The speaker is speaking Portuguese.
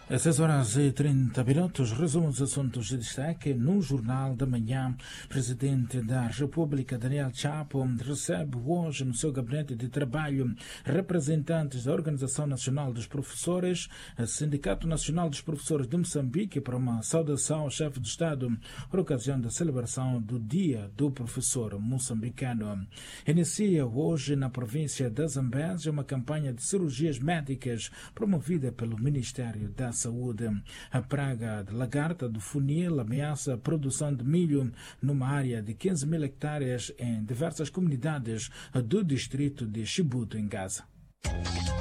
Às 6h30, resumo os assuntos de destaque no Jornal da Manhã. Presidente da República, Daniel Chapo, recebe hoje no seu gabinete de trabalho representantes da Organização Nacional dos Professores, Sindicato Nacional dos Professores de Moçambique, para uma saudação ao chefe de Estado por ocasião da celebração do Dia do Professor Moçambicano. Inicia hoje na província da Zambésia uma campanha de cirurgias médicas promovida pelo Ministério da Saúde. A praga de lagarta do funil ameaça a produção de milho numa área de 15 mil hectares em diversas comunidades do distrito de Chibuto, em Gaza.